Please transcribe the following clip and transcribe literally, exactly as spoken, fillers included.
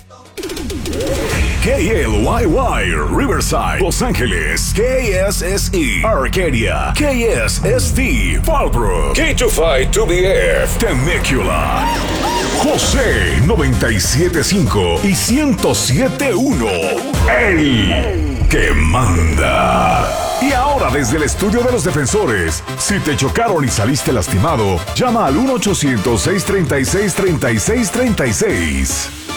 K L Y Y, Riverside, Los Ángeles, K S S E, Arcadia, K S S T, Fallbrook, K veinticinco two B F, Temecula, José noventa y siete punto cinco y ciento siete punto uno, el que manda. Y ahora desde el estudio de los defensores, si te chocaron y saliste lastimado, llama al uno ochocientos, seiscientos treinta y seis, treinta y seis treinta y seis.